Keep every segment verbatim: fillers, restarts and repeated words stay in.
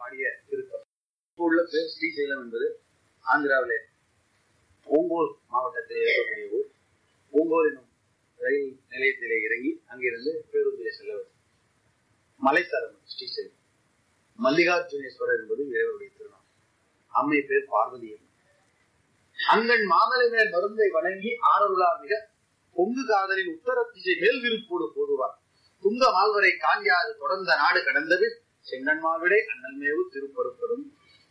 பாடிய திருத்தம். இப்போ உள்ள பேர் ஸ்ரீசைலம் என்பது ஆந்திராவிலே ஓங்கோல் மாவட்டத்தில் இருக்கக்கூடிய ஊர். ஓங்கோல் என்னும் ரயில் நிலையத்திலே இறங்கி அங்கிருந்து பேருந்திலே செல்லவது. மலைத்தலம் ஸ்ரீசைலம். மல்லிகார்ஜுனேஸ்வரர் என்பது இறைவருடைய திருநாள். அம்மை பேர் பார்வதி. அங்கன் மாமலை மேல் மருந்தை வணங்கி ஆரருளா மிக பொங்கு காதலின் உத்தரத்திசை மேல் விருப்போடு போதுவார். துங்க மால்வரை காஞ்சாது தொடர்ந்த நாடு கடந்தவில் செங்கன் மாவிடை அண்ணல் மேவு திருப்பருப்பரும்.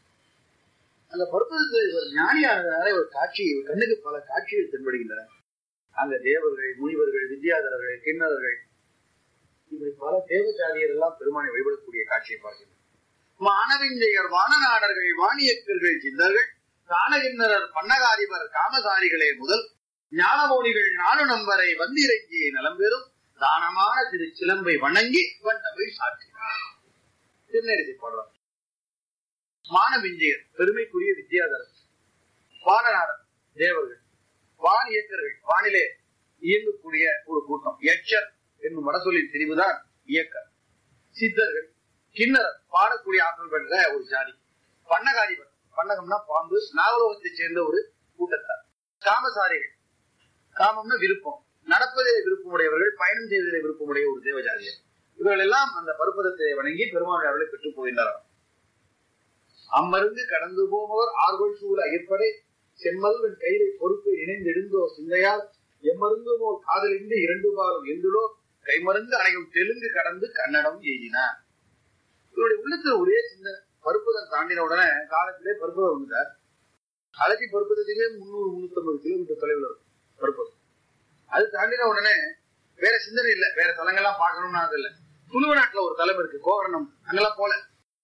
அந்த பருப்பதத்தில் ஒரு ஞானியானதுனால ஒரு காட்சி, ஒரு கண்ணுக்கு பல காட்சிகள் தென்படுகின்றன. அங்க தேவர்கள், முனிவர்கள், வித்யாதரர்கள், கிண்ணறர்கள், இப்படி பல தேவஜாதியர் எல்லாம் பெருமானை வழிபடக்கூடிய காட்சியை பார்க்கின்றனர். மானவிஞ்சையர், வானநாடர்கள், வாணியக்கர்கள், சிந்தர்கள், காணகிண்ணரர், பன்னகாதிபர், காமசாரிகளே முதல் ஞானமோனிகள் நானு நம்பரை வந்திறங்கிய நலம்பெறும் தானமான திரு சிலம்பை வணங்கி வண்ணவை சாற்றினார். திருநெறிசை பாடலாம். மானவிஞ்சையர் பெருமைக்குரிய வித்யாதரர், வானநாடர் தேவர்கள், வான் இயக்கர்கள் வானிலே இயங்கக்கூடிய ஒரு கூட்டம். யட்சர் என்னும் வடசொல்லின் பிரிவுதான் இயக்கர். சித்தர்கள், கிண்ணறர் பாடக்கூடிய ஆற்றல் பெற்ற ஒரு ஜாதி. பன்னகாதிபர், பன்னகம்னா பாம்பு, நாகலோகத்தை சேர்ந்த ஒரு கூட்டத்தார். காமசாரிகள், காமம்னா விருப்பம், நடப்பதிலே விருப்பமுடையவர்கள், பயணம் செய்வதிலே விருப்பமுடைய ஒரு தேவஜாதியர். இவர்கள் எல்லாம் அந்த பருப்பதத்தை வணங்கி பெருமானுடைய அவர்களை பெற்றுப் போகின்றனர். அம்மருந்து கடந்து போமவர் ஆர்கொள் சூழ ஐயற்படை செம்மல்வன் கையிலை பொறுப்பை இணைந்தெடுந்தோ சிந்தையால் எம்மருந்துமோ காதலின்றி இரண்டு பாலும் எந்துலோ கைமருந்து அணையும் தெலுங்கு கடந்து கன்னடம் எய்தினார். இவருடைய உள்ளத்துல ஒரே சிந்தனை. பருப்பதம் தாண்டின உடனே காலத்திலே பருப்பதம் வந்துட்டார். அலட்சி பருப்பதத்துக்கே முன்னூறு முன்னூத்தி ஐம்பது கிலோமீட்டர் தொலைவில் இருக்கும் பருப்பதம். அது தாண்டின உடனே வேற சிந்தனை இல்லை, வேற தலங்கள்லாம் பார்க்கணும்னு அது இல்லை. துளுவ நாட்டுல ஒரு தலம் இருக்கு கோகர்ணம், அங்கெல்லாம் போல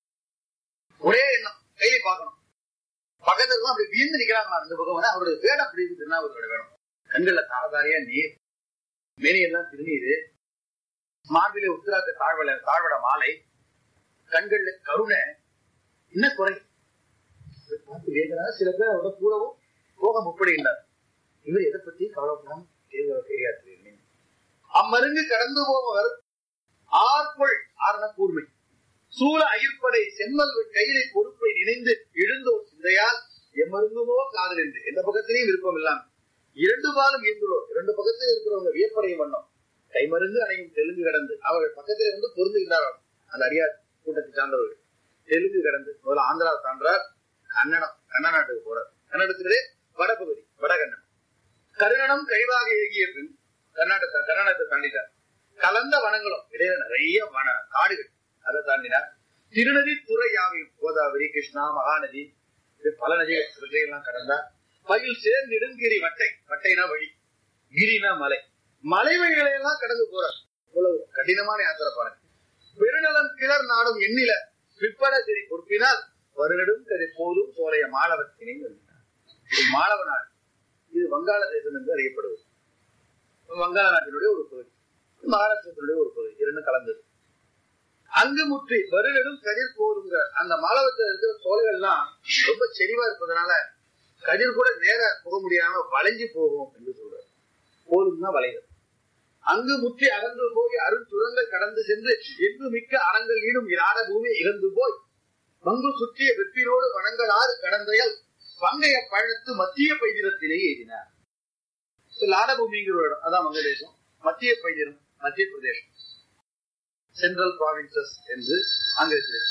ஒரே எண்ணம், கையை பார்க்கணும். பக்கத்துல அப்படி வீழ்ந்து நிக்கிறாங்களா அந்த பக்கம். அவருடைய வேடம் அப்படி இருக்குன்னா அவரோட வேடம். கண்கள்ல தாரதாரியா நீர், மேனியெல்லாம் திருநீரு, மார்பிலே உத்திராக்க தாழ்வட தாழ்வட மாலை, கண்கள்ல கருணை. என்ன குறை பார்த்து வேகிறார். சில பேர் அவரோட கூடவும் போக முற்படுகின்றார். இவர் எதை பத்தி கவலைப்படாம தெரியாது. அம்மருங்கு கடந்து போபவர் ஆர்கொள் ஆரண கூர்மை சூழ அயிர்ப்படை செம்மல் கையிலை பொறுப்பை நினைந்து எழுந்தோர் சிந்தையால் எம்மருங்குமோ காதல் என்று எந்த பக்கத்திலையும் விருப்பம் இல்லாம இரண்டு பாலும் ஈர்ந்துள்ளோர், இரண்டு பக்கத்தில் இருக்கிறவங்க வியப்படையும் வண்ணம் கைமருந்து அணையும் தெலுங்கு கடந்து அவர்கள் பக்கத்திலே வந்து பொருந்துகின்றார்கள். அந்த அடியார் கூட்டத்தை சார்ந்தவர்கள் தெலுங்கு கடந்து முதல்ல ஆந்திரா சான்றார், கன்னடம் கன்னட நாட்டுக்கு போறார். கன்னடத்திலே வடபகுதி வடகன்னடம். கருணனம் கைவாக ஏகிய பின் கர்நாடகத்தை கர்நாடகத்தை தாண்டிட்டார். கலந்த வனங்களும் இடையில நிறைய வன காடுகள், அதை தாண்டினார். திருநதி துறை யாவையும் கோதாவரி, கிருஷ்ணா, மகாநதி, பல நதிகள் எல்லாம் கடந்தார். பயில் சேர்ந்து நெடுங்கிரி வட்டை, வட்டைனா வழி, கிரினா மலை, மலை வழிகளை எல்லாம் கடந்து போறார். இவ்வளவு கடினமான யாத்திரை பாருங்க. பெருநலம் கிளர் நாடும் எண்ணில பிற்பட சரி பொறுப்பினால் வருநடும் கதை போதும் சோலைய மாலவத்தினை வருகிறார். இது மாலவ நாடு, இது வங்காள தேசம் என்று அறியப்படுவது. வங்காள நாட்டினுடைய ஒரு பகுதி, மகாராஷ்டிரத்தினுடைய ஒரு பகுதி, இரண்டு கலந்தது. அங்கு முற்றி வருநடும் கதிர் போதுங்க. அந்த மாலவத்தில் இருக்கிற சோலைகள் எல்லாம் ரொம்ப செறிவா இருப்பதனால கதிர் கூட நேர போக முடியாம வளைஞ்சு போகும் என்று சொல்றாரு. போதும்னா வளைகள். அங்கு முற்றி அகன்று போய் அருந்துரங்கள் கடந்து சென்று எங்கு மிக்க அறங்கள் ஈடும் இராட பூமி இறந்து போய் மங்கு சுற்றிய வெற்றினோடு வனங்களாறு கடந்தையால் பங்கைய பழத்து மத்திய பைதிரத்திலேயே எழுதினார். லாடபூமிங்கிற ஒரு இடம், அதான் வங்கதேசம். மத்திய பைதிரம் மத்திய பிரதேசம், சென்ட்ரல் ப்ராவின்சஸ் என்று அங்க இருக்கிறது.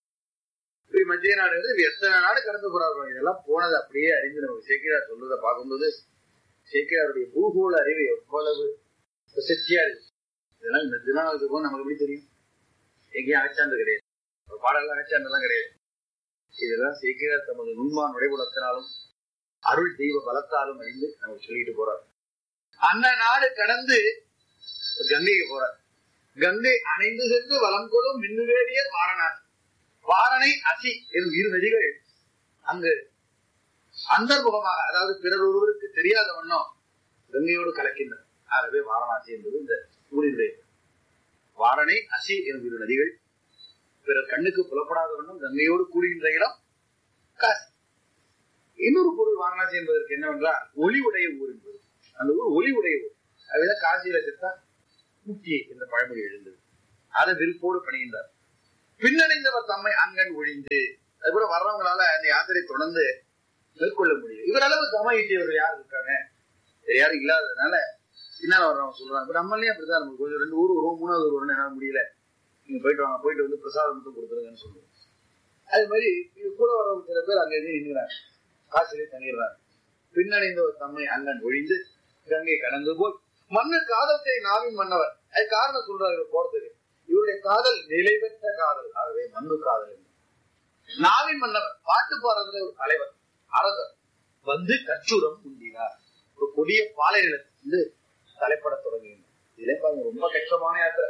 மத்திய நாடு எத்தனை நாடு கடந்து போறார்கள். இதெல்லாம் போனது அப்படியே அறிந்து நமக்கு சேக்கிரார் சொல்றதை பார்க்கும்போது சேக்கிராருடைய பூகோள அறிவு எவ்வளவு பிரசித்தியா இருக்கு. இதெல்லாம் இந்த திருநாளுக்கும் நமக்கு எப்படி தெரியும்? எங்கேயும் அகச்சான்று கிடையாது, பாடலாம் அகச்சான்றெல்லாம் கிடையாது. இதெல்லாம் சேக்கிரார் தமது நுண்மான் நுழைவுலத்தினாலும் அருள் தெய்வ பலத்தாலும் அறிந்து நமக்கு சொல்லிட்டு போறார். அந்த நாடு கடந்து கங்கைக்கு போறார். கங்கை அணைந்து சென்று வலம் கொள்ளும் மின்னுவேடியர் வாரணாசி, வாரணை, அசி எனும் இரு நதிகள் அங்கு அந்தர்முகமாக, அதாவது பிறர் ஒருவருக்கு தெரியாத வண்ணம் கங்கையோடு கலக்கின்றன. ஆகவே வாரணாசி என்பது இந்த ஊரினுடைய வாரணை, அசி எனும் இரு நதிகள் பிறர் கண்ணுக்கு புலப்படாத வண்ணம் கங்கையோடு கூடுகின்ற இடம் காசி. இன்னொரு பொருள் வாரணாசி என்பதற்கு என்னவென்றால் ஒளி உடைய ஊர் என்பது. அந்த ஊர் ஒளி உடைய ஊர். அதுதான் காசியில செத்தா முக்தி என்ற பழமொழி எழுந்தது. அதை விருப்போடு பணிகின்றார். பின்னடைந்தவர் தம்மை அங்கன் ஒழிந்து. அது கூட வர்றவங்களால அந்த யாத்திரை தொடர்ந்து மேற்கொள்ள முடியும். இவர் அளவு தம ஈட்டியவர்கள் யாரு இருக்காங்க? யாரும் இல்லாததுனால பின்னால வர்றவங்க சொல்றாங்க. இப்ப நம்மளே அப்படிதான், நமக்கு கொஞ்சம் ரெண்டு ஊர் வருவோம், மூணாவது ஊர் என்னால முடியல, நீங்க போயிட்டு வாங்க, போயிட்டு வந்து பிரசாதம் மட்டும் கொடுத்துருங்கன்னு சொல்லுவோம். அது மாதிரி இது கூட வர்றவங்க சில பேர் அங்க எதுவும் நின்றுறாங்க, காசிலே தங்கிடுறாங்க. பின்னடைந்தவர் தம்மை அங்கன் ஒழிந்து கங்கை கடந்து போய் மண்ணு காதத்தை நாவின் மன்னவர். அது காரணம் சொல்றாரு போறதுக்கு. இவருடைய காதல் நிலை பெற்ற காதல், ஆகவே மண்ணு காதல். நாவின் மன்னவர், பாட்டு பாடுறதுல ஒரு தலைவர், அரசர் வந்து கச்சூரம் உண்டினார். ஒரு கொடிய பாலை நிலத்திலிருந்து தலைப்பட தொடங்குகிறார். இதே பாருங்க, ரொம்ப கஷ்டமான யாத்திரை.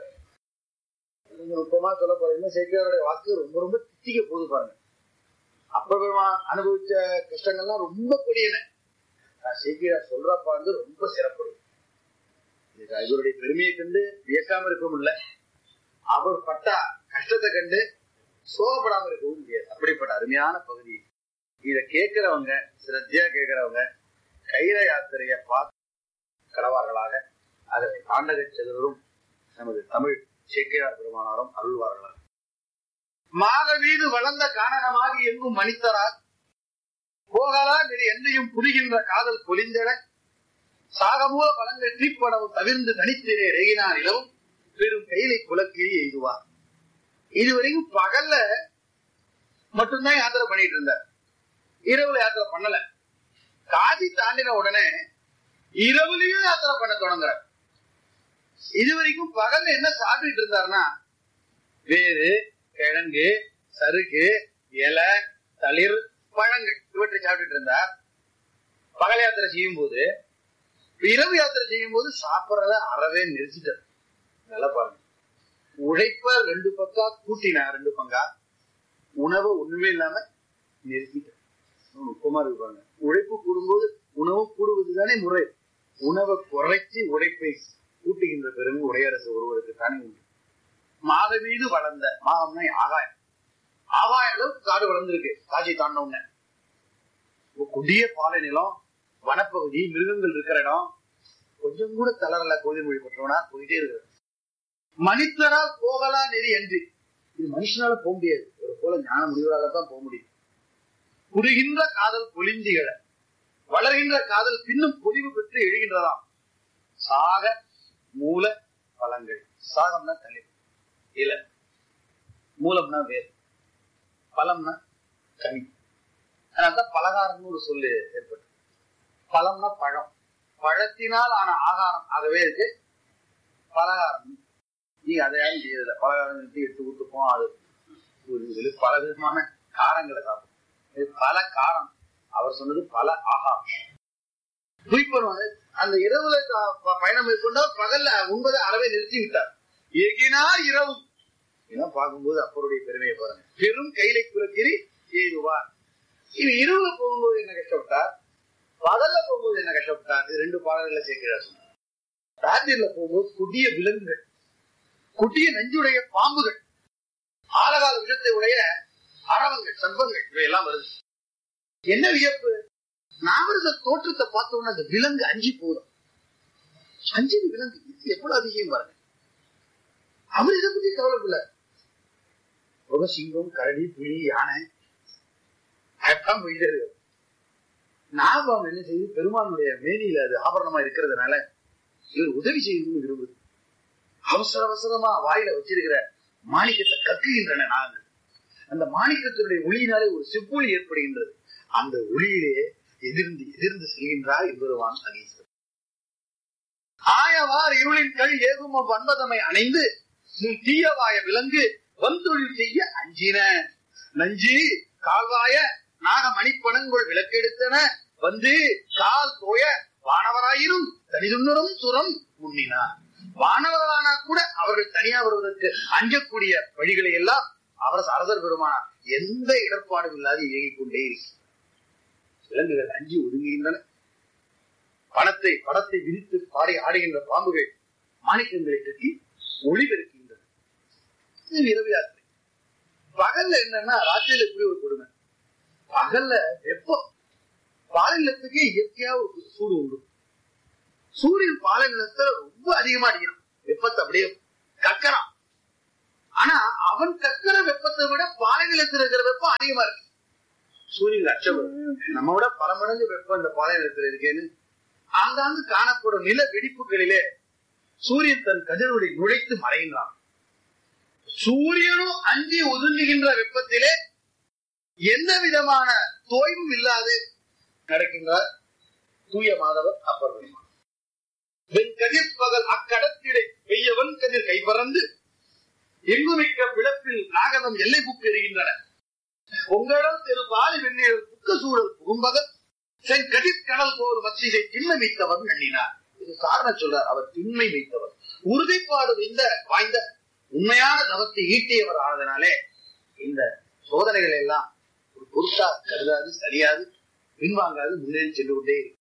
நுட்பமா சொல்ல போறீங்க, சேக்கிராருடைய வாக்கு ரொம்ப ரொம்ப தித்திக்க போது பாருங்க. அப்பமா அனுபவிச்ச கஷ்டங்கள்லாம் ரொம்ப கொடியன. சேக்கிரார் சொல்றப்ப வந்து ரொம்ப சிறப்பு. இவருடைய பெருமையை கண்டு வியக்காம இருக்கவும் இல்லை, அவர் பட்ட கஷ்டத்தை கண்டு சோகப்படாம இருக்கவும் முடியாது. அப்படிப்பட்ட அருமையான பகுதி. இத கேட்கிறவங்க, சிரத்தையா கேட்கிறவங்க கைல யாத்திரைய பார்த்து கடவார்களாக, அதற்கு தாண்டக செல்வரும் நமது தமிழ் சேக்கிரார் பெருமானாரும் அருள்வார்களாக. மாக வீடு வளர்ந்த காணகமாகி எங்கும் மணித்தரால் போகலா நெறி என்றையும் புரிகின்ற காதல் பொலிந்தெட சாகமூல பலங்கள் தீப்படவும் தவிர்ந்து தனித்திலே ரெகினார் இளவும் பெரும் கையிலை குலக்கிழி எய்துவார். இதுவரைக்கும் பகல்ல மட்டும்தான் யாத்திரை பண்ணிட்டு இருந்தார், இரவுல யாத்திரை பண்ணல. காசி தாண்டின உடனே இரவுலயும் யாத்திரை பண்ண தொடங்குறார். இதுவரைக்கும் பகல்ல என்ன சாப்பிட்டு இருந்தாருன்னா, வேறு, கிழங்கு, சருக்கு, இலை, தளிர், பழங்கள் இவற்றை சாப்பிட்டு இருந்தார் பகல் யாத்திரை செய்யும் போது. இரவு யாத்திரை செய்யும் போது சாப்பிடறத அறவே நிறுத்திட்டார். நல்லா பாருங்க, உழைப்ப ரெண்டு பக்கா கூட்டினா, ரெண்டு பங்கா உணவு ஒண்ணுமே இல்லாம நிறுத்திட்டார். நுட்பமா இருக்கு பாருங்க. உழைப்பு கூடும்போது உணவு கூடுவதுதானே முறை. உணவை குறைச்சி உழைப்பை கூட்டுகின்ற பெருமை உடையரசு ஒருவருக்கு தானே உண்டு. மாத வீடு வளர்ந்த, மாதம்னா ஆகாயம், ஆகாய அளவுக்கு காடு வளர்ந்துருக்கு காட்சி தாண்ட உடனே. கொடிய பாலை நிலம், வனப்பகுதி, மிருகங்கள் இருக்கிற இடம், கொஞ்சம் கூட தளரல. கோயில் மொழி பெற்றவனா போயிட்டே இருக்கிற. மனிதரால் போகலா நெறி என்று, இது மனுஷனால போக முடியாது, ஒரு போல ஞான முடிவராகத்தான் போக முடியும். புரிகின்ற காதல் பொலிந்திகள, வளர்கின்ற காதல் பின்னும் பொலிவு பெற்று எழுகின்றதாம். சாக மூல பழங்கள். சாகம்னா தளிர், இல, மூலம்னா வேர், பழம்னா கனி. அதனால்தான் பலகாரம்னு ஒரு சொல்லு ஏற்பட்டு. பழம்னா பழம், பழத்தினால் ஆன ஆகாரம், ஆகவே இருக்கு பலகாரம். நீங்க அதை யாரும் செய்யறதில்ல. பலகாரம் எடுத்து ஊத்துப்போம், அது பல விதமான காரங்களை சாப்பிடும். பல காரம், அவர் சொன்னது பல ஆகாரம். குறிப்பது அந்த இரவுல பயணம் மேற்கொண்டா பகல்ல உண்பதை அறவே நிறுத்தி விட்டார். எகினா இரவும் பார்க்கும்போது அப்பருடைய பெருமையை பாருங்க. பெரும் கைலை குலக்கிரி எய்துவார். இவ இரவுல போகும்போது என்ன கஷ்டப்பட்டார், பகல்ல போகும்போது என்ன கஷ்டப்பட்டார். இது ரெண்டு பாடல்களை சேர்க்கிறார். ராத்திரில போகும்போது கொடிய விலங்குகள், கொடிய நஞ்சுடைய பாம்புகள், ஆழகால விஷத்தை உடைய அரவங்கள், சர்ப்பங்கள் இவையெல்லாம் வருது. என்ன வியப்பு, நாமரச தோற்றத்தை பார்த்தோம்னா அந்த விலங்கு அஞ்சு போதும். அஞ்சு விலங்கு எவ்வளவு அதிகம் பாருங்க. அவர் இதை பத்தி கவலைப்படல. ரொம்ப சிங்கம், கரடி, புலி, யானை அதான் போயிட்டே இருக்கு. நாகம் என்ன செய்யுது, பெருமானுடைய மேனியில அது ஆபரணமா இருக்கிறதுனால இவர் உதவி செய்யணும்னு விரும்புது. அவசர அவசரமா வாயில வச்சிருக்கிற மாணிக்கத்தை கக்குகின்றன நாங்கள். அந்த மாணிக்கத்தினுடைய ஒளியினாலே ஒரு செப்பொலி ஏற்படுகின்றது. அந்த ஒளியிலே எதிர்ந்து எதிர்ந்து செல்கின்றார் என்பதுவான் சகீஸ்வரர். ஆயவார் இருளின் கல் ஏகும வன்பதமை அணைந்து தீயவாய விலங்கு வந்தொழில் செய்ய அஞ்சின. நஞ்சி கால்வாய நாக மணிப்பணங்கொள் விளக்கெடுத்தன வந்து கால் தோய வானவராயிரும் தனிதுன்னரும் சுரம் முன்னினார். வானவர்களானா கூட அவர்கள் தனியா வருவதற்கு அஞ்சக்கூடிய வழிகளை எல்லாம் அவர் அரசர் பெருமானார் எந்த இடர்பாடும் இல்லாது இயங்கிக் கொண்டே இருக்கிறார். விலங்குகள் அஞ்சி ஒதுங்குகின்றன. பணத்தை படத்தை விரித்து பாடி ஆடுகின்ற பாம்புகள் மாணிக்கங்களை கட்டி ஒளி பெருக்கின்றன. இது இரவு யாத்திரை. பகல்ல என்னன்னா, ராத்திரியில எப்படி ஒரு கொடுமை. பகல்ல வெப்பம், பாலை நிலத்துக்கே இயற்கையா ஒரு சூடு உண்டு. சூரியன் பாலை நிலத்தை ரொம்ப அதிகமா அடிக்கிறான், வெப்பத்தை அப்படியே கக்கறான். ஆனா அவன் கக்கிற வெப்பத்தை விட பாலை நிலத்தில் இருக்கிற வெப்பம் அதிகமா இருக்கு. சூரியன் அச்சம் நம்ம விட பல மடங்கு வெப்பம் இந்த பாலை நிலத்தில் இருக்கேன்னு ஆங்காங்கு காணப்படும் நில வெடிப்புகளிலே சூரியன் தன் கதிரொளி நுழைத்து மறைகின்றான். சூரியனும் அஞ்சி ஒதுங்குகின்ற வெப்பத்திலே எந்த விதமான தோய்வும் இல்லாது நடக்கின்றார் தூய மாதவர் அப்பர் பெருமான். வெண் கதிர் பகல் அக்கடத்திடை பெய்யவன் கதிர் கைபறந்து எங்குமிக்க பிளப்பில் நாகதம் எல்லை புக்கு எறிகின்றன. பொங்கடம் தெரு பாலி வெண்ணீர் புக்க சூழல் புகும்பகல் சென் கதிர் கடல் போல் மத்தியை திண்மை வைத்தவன் எண்ணினார். இது காரணம் சொல்றார். அவர் திண்மை வைத்தவர், உறுதிப்பாடு இந்த வாய்ந்த உண்மையான தவத்தை ஈட்டியவர் ஆனதனாலே இந்த சோதனைகள் எல்லாம் ஒரு பொருட்டா கருதாது, சரியாது, பின்வாங்காது முன்னேறி சென்று கொண்டே இருக்கு.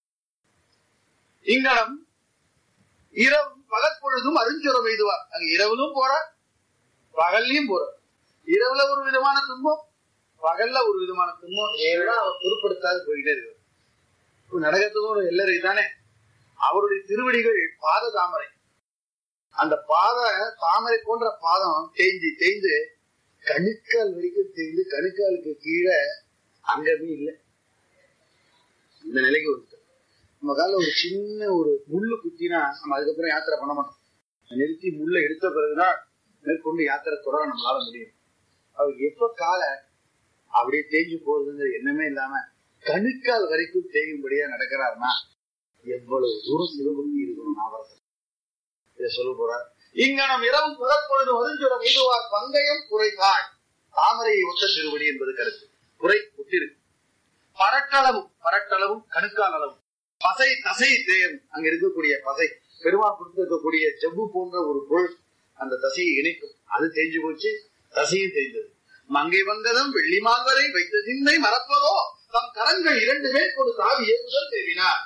இங்கனம் இரவும் பகற்பொழுதும் அருஞ்சுரம் எய்துவார். அங்க இரவிலும் போறார், பகல்லையும் போறார். இரவுல ஒரு விதமான துன்பம், பகல்ல ஒரு விதமான துன்பம். ஏன்னா அவர் பொருட்படுத்தாது போயிட்டே இருக்கு. நடக்கிறதுக்கும் ஒரு எல்லறை தானே. அவருடைய திருவடிகள் பாத தாமரை. அந்த பாத தாமரை போன்ற பாதம் தேய்ந்து தேய்ந்து கணுக்கால் வரைக்கும் தேய்ந்து கணுக்காலுக்கு கீழே அங்கமே இல்லை. இந்த நிலைக்கு வந்து நம்ம கால ஒரு சின்ன ஒரு முள்ளு குத்தினா நம்ம அதுக்கப்புறம் யாத்திரை பண்ண மாட்டோம். நிறுத்தி முள்ள எடுத்த பிறகுதான் மேற்கொண்டு யாத்திரை தொடர நம்மளால முடியும். அவர் எப்ப காலை அப்படியே தேய்ஞ்சு போகுதுங்கிற எண்ணமே இல்லாம கணுக்கால் வரைக்கும் தேயும்படியா நடக்கிறாருன்னா எவ்வளவு தூரம் சிவபக்தி இருக்கணும். நாவரசர் இதை சொல்ல போறார். இங்க நம் இரவும் புறப்பொழுது ஒருஞ்சுரம் எய்துவார் பங்கயம் குறைத்தாள் தாமரையை ஒத்த திருவடி என்பது கருத்து. குறை ஒத்திருக்கு. பரட்டளவும் பரட்டளவும் கணுக்கால் அளவும் பசை தசை தேயம் அங்க இருக்கக்கூடிய பசை பெருமாள் கொடுத்திருக்கக்கூடிய செவ்வு போன்ற ஒரு பொருள் அந்த தசையை இணைக்கும். அது தேஞ்சு போச்சு, தசையும் தேய்ந்தது. மங்கை வந்ததும் வெள்ளி மாங்கரை வைத்த சிந்தை மறப்பதோ தம் கரங்கள் இரண்டு பேர் ஒரு தாவி ஏறுதல் தேவினார்.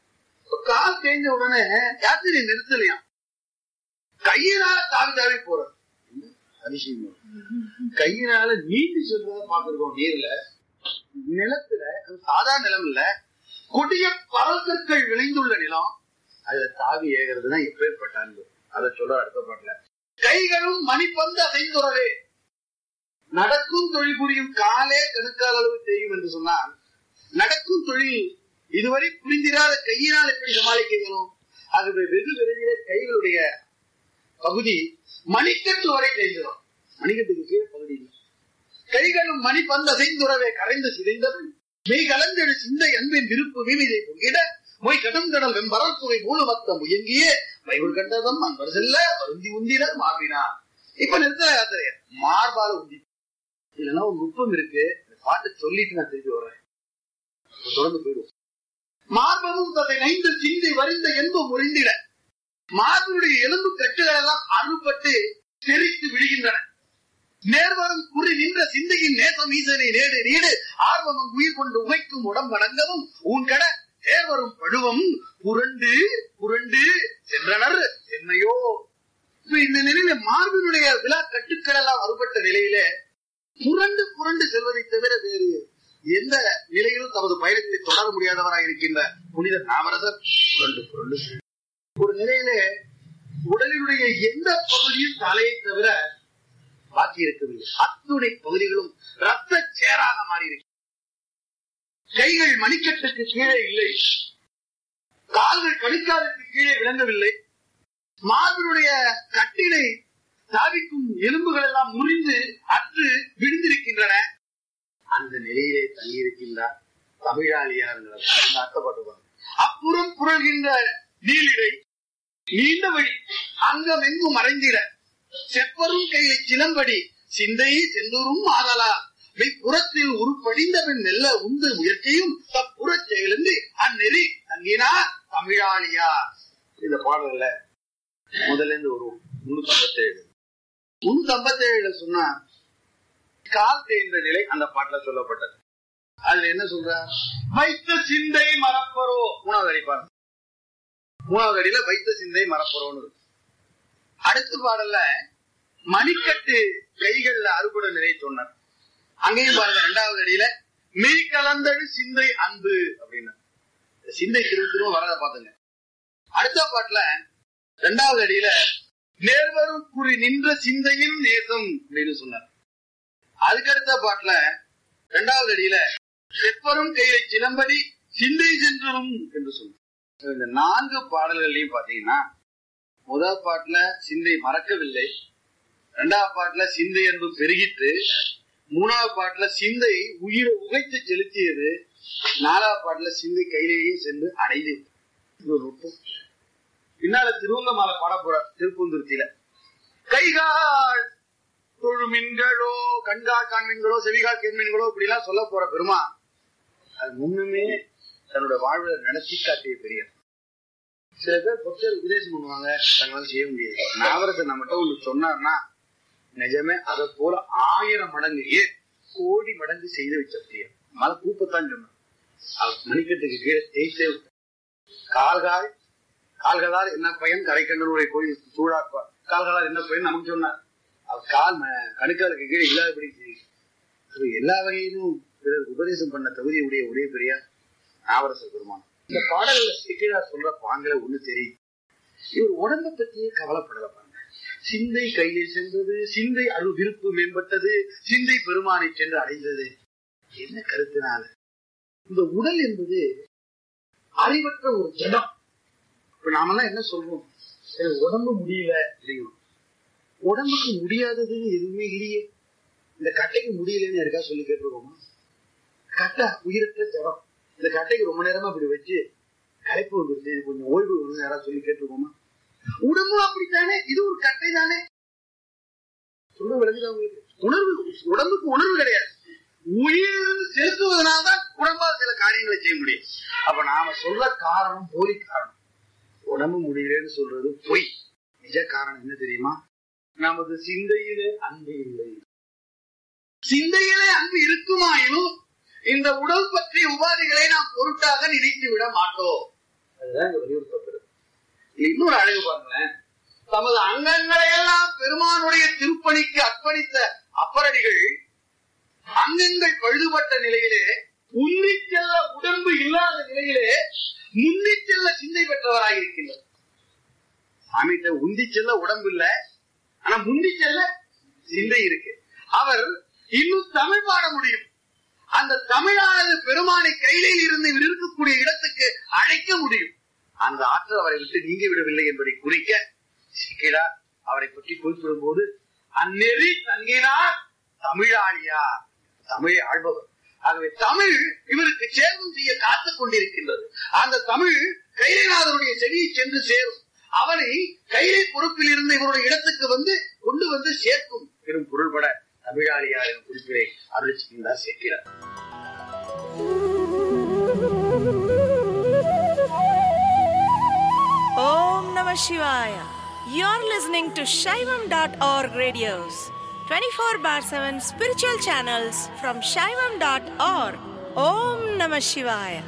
கால் தேய்ஞ்ச உடனே யாத்திரை நிறுத்தலையாம். கையினால தாவி தாவி போறது அதிசயம். கையினால நீட்டி சொல்றத பாத்துருக்கோம். நீர்ல, நிலத்துல, சாதாரண நிலம் இல்ல, கொடிய பறக்கற்கள் விளைந்துள்ள நிலம், அதுல தாவி ஏகிறதுனா எப்பேற்பட்ட அன்பு. அதை சொல்ற அடுத்த பாட்டுல கைகளும் மணிப்பந்து அசைந்துறவே நடக்கும் தொழில் புரியும் காலே கணுக்கால் அளவு செய்யும் என்று சொன்னால், நடக்கும் தொழில் இதுவரை புரிந்திராத கையினால் எப்படி சமாளிக்கணும்? ஆகவே வெகு விரைவிலே கைகளுடைய பகுதி மணிக்கட்டு வரை தேய்ந்தோம். மணிக்கட்டுக்கு கீழே பகுதி கைகளும் மணிப்பந்து அசைந்துறவே கரைந்து சிதைந்தவன் மெய் கலந்தெடு சிந்தை அன்பின் விருப்பு மீமிதை பொங்கிட மொய் கடம் கடல் வெம்பரப்புகை மூலமத்தம் முயங்கிய மைகுள் கண்டதம் அன்பர் செல்ல வருந்தி உந்தினர் மாறினார். இப்ப நிறுத்தல யாத்திரைய மார்பால உந்தி. இல்லைன்னா ஒரு நுட்பம் இருக்கு, பாட்டு சொல்லிட்டு நான் திருப்பி வர்றேன், தொடர்ந்து போயிடுவோம். மார்பமும் தன்னை நைந்து சிந்தை வரிந்த என்பும் முறிந்திட மார்பனுடைய எலும்பு கட்டுகள் எல்லாம் அறுபட்டு தெரித்து விழுகின்றன. நேர்வரும் குறி நின்ற சிந்தையின் நேசம் ஈசனை நேடு நீடு ஆர்வமும் உயிர் கொண்டு உமைக்கும் உடம்படங்கவும் உன்கட தேர்வரும் பழுவம் புரண்டு புரண்டு சென்றனர் என்னையோ. இந்த நிலையில மார்பினுடைய விழா கட்டுக்கள் எல்லாம் அறுபட்ட நிலையில புரண்டு புரண்டு செல்வதை தவிர வேறு எந்த நிலையிலும் தமது பயணத்தை தொடர முடியாதவராக இருக்கின்ற புனித நாவரசர் புரண்டு புரண்டு ஒரு நிலையில உடலினுடைய எந்த பகுதியும் தலையை தவிர பாக்கி இருக்கவில்லை. அத்துணை பகுதிகளும் ரத்த சேராக மாறியிருக்கு. கைகள் மணிக்கட்டுக்கு கீழே இல்லை, கால்கள் கணிக்காலுக்கு கீழே விளங்கவில்லை. மார்பினுடைய கட்டினை சாதிக்கும் எலும்புகள் எல்லாம் முறிந்து அற்று விழுந்திருக்கின்றன. அந்த நிலையிலே தங்கியிருக்கின்றார் தமிழாளியார் அர்த்தப்பட்டுவார். அப்புறம் புரள்கின்ற நீலிடை நீண்ட வழி அங்கம் எங்கும் மறைந்திட செப்பரும் கையை சிலம்படி சிந்தையை செந்தூரும் ஆதலா புறத்தில் உருப்படிந்தவன் நெல்ல உந்து முயற்சியும் தப்புறச் செயலந்து அந்நெறி தங்கினார் தமிழாளியார். இந்த பாடல்ல முதல்ல இருந்து ஒரு முன்னூத்தி ஐம்பத்தி ஏழு முன்னூத்தி ஐம்பத்தி ஏழுல சொன்னா கால் தேய்ந்த நிலை அந்த பாட்டுல சொல்லப்பட்டது. அதுல என்ன சொல்றார்? வைத்த சிந்தை மறப்பரோ. மூணாவது அடி பாருங்க, மூணாவது அடியில வைத்த சிந்தை மறப்பரோன்னு. அடுத்த பாடல்ல மணிக்கட்டு கைகள்ல அறுபட நிலை சொன்னார். அங்கேயும் பாருங்க இரண்டாவது அடியில மெய் கலந்தது சிந்தை அன்பு அப்படின்னு சிந்தை திரும்ப திரும்ப வரத பாத்துங்க. அடுத்த பாட்டுல இரண்டாவது அடியில நேர்வரும் குறி நின்ற சிந்தையின் நேசம் அப்படின்னு சொன்னார். அதுக்கடுத்த பாட்டுல இரண்டாவது அடியில செப்பரும் கையை சிலம்படி சிந்தை சென்றரும் என்று சொன்னார். இந்த நான்கு பாடல்கள்லயும் பாத்தீங்கன்னா முதல் பாட்டுல சிந்தை மறக்கவில்லை, இரண்டாவது பாட்டுல சிந்தை என்பது பெருகிட்டு, மூணாவது பாட்டுல சிந்தை உயிரை உகைத்து செலுத்தியது, நாலாவது பாட்டுல சிந்தை கையிலேயே சென்று அடைந்து. பின்னால திருவங்கமாலை பாட போற திருப்பூந்துருத்தியில கைகால் தொழுமின்களோ கண்கால் காண்மீன்களோ செவிகால் கேண்மீன்களோ இப்படி எல்லாம் சொல்ல போற பெருமா அது முன்னுமே தன்னோட வாழ்வுல நடத்தி காட்டிய பெரிய. சில பேர் பொருள் உபதேசம் பண்ணுவாங்க, தங்களால செய்ய முடியாது. நாவரத்தை நம்மகிட்ட ஒண்ணு சொன்னார்னா நிஜமே அதை போல ஆயிரம் மடங்கு ஏன் கோடி மடங்கு செய்து வச்ச பெரிய மலை கூப்பத்தான் சொன்னார். அவர் மணிக்கட்டுக்கு கீழே தேய்த்தே கால்கால் கால்களால் என்ன பயன் கரைக்கண்டனுடைய கோயில் சூழாக்குவார். கால்களால் என்ன பயன் நமக்கு சொன்னார். அவர் கால் கணுக்காலுக்கு கீழே இல்லாதபடி செய்யும். எல்லா வகையிலும் பிறர் உபதேசம் பண்ண தகுதியுடைய ஒரே பெரிய நாவரச பெருமான். இந்த பாடல்ல சிக்கிழார் சொல்ற பாங்களை ஒண்ணு தெரியும். இவர் உடம்பை பற்றியே கவலைப்படல பாருங்க. சிந்தை கையை சென்றது, சிந்தை அரு விருப்பு மேம்பட்டது, சிந்தை பெருமானை சென்று அடைந்தது. என்ன கருத்தினால இந்த உடல் என்பது அறிவற்ற ஒரு ஜடம். இப்ப நாமெல்லாம் என்ன சொல்றோம், உடம்பு முடியல அப்படிங்கிறோம். உடம்புக்கு முடியாததுன்னு எதுவுமே இல்லையே. இந்த கட்டைக்கு முடியலன்னு யாருக்கா சொல்லி கேட்டுருக்கோமா? கட்டை உயிரற்ற ஜடம். இந்த கட்டைக்கு ரொம்ப நேரமா இப்படி வச்சு களைப்பு வந்துருச்சு, கொஞ்சம் ஓய்வு வந்து யாராவது சொல்லி கேட்டுருக்கோமா? உடம்பு அப்படித்தானே, இது ஒரு கட்டை தானே. சொல்ல விளங்குதா உங்களுக்கு? உணர்வு, உடம்புக்கு உணர்வு கிடையாது. உயிரிலிருந்து செலுத்துவதனால்தான் உடம்பால் சில காரியங்களை செய்ய முடியும். அப்ப நாம சொல்ற காரணம் போலி காரணம். உடம்பு முடியலன்னு சொல்றது பொய். நிஜ காரணம் என்ன தெரியுமா? நமது சிந்தையிலே அன்பு இல்லை. சிந்தையிலே அன்பு இருக்குமாயினும் இந்த உடல் பற்றிய உபாதிகளை நாம் பொருட்டாக நினைத்து விட மாட்டோம். அதுதான் இங்க வலியுறுத்தப்படுது. இன்னொரு அழகு பாருங்களேன். தமது அங்கங்களை எல்லாம் பெருமானுடைய திருப்பணிக்கு அர்ப்பணித்த அப்பரடிகள் அங்கங்கள் பழுதுபட்ட நிலையிலே உன்னி செல்ல உடம்பு இல்லாத நிலையிலே முந்தி செல்ல சிந்தை பெற்றவராக இருக்கின்றார். சாமிகிட்ட உந்தி செல்ல உடம்பு இல்ல, ஆனா முந்தி செல்ல சிந்தை இருக்கு. அவர் இன்னும் தமிழ் பாட முடியும். அந்த தமிழானது பெருமானை கையிலில் இருந்து இருக்கக்கூடிய இடத்துக்கு அழைக்க முடியும். அந்த ஆற்றல் அவரை விட்டு நீங்கி விடவில்லை என்பதை குறிக்க சிக்கிடார் அவரை பற்றி குறிப்பிடும் போது அந்நெறி தங்கினார் தமிழாளியார், தமிழை ஆள்பவர். ஆகவே தமிழ் இவருக்கு சேவம் செய்ய காத்துக் கொண்டிருக்கின்றது. அந்த தமிழ் கைலைநாதனுடைய செவியை சென்று சேரும். அவனை கைலை பொறுப்பில் இருந்து இவருடைய இடத்துக்கு வந்து கொண்டு வந்து சேர்க்கும் பெரும் பொருள்பட தமிழாளியார் என்ற குறிப்பினை அருள் செய்கின்றார் சேர்க்கிறார். ஓம் நம சிவாய. You're listening to Shaivam dot org radios. twenty-four bar seven spiritual channels from Shaivam dot org. Om Namah Shivaya.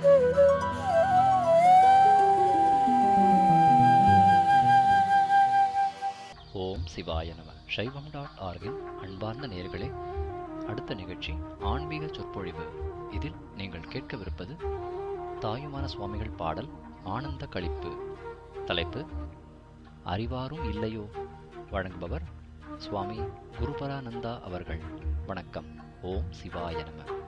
ஓம் சிவாய நம. சைவம் டாட் ஆர்கின் அன்பார்ந்த நேயர்களே, அடுத்த நிகழ்ச்சி ஆன்மீக சொற்பொழிவு. இதில் நீங்கள் கேட்கவிருப்பது தாயுமான சுவாமிகள் பாடல் ஆனந்த களிப்பு. தலைப்பு அறிவாரும் இல்லையோ. வழங்குபவர் சுவாமி குருபரானந்தா அவர்கள். வணக்கம். ஓம் சிவாய நம.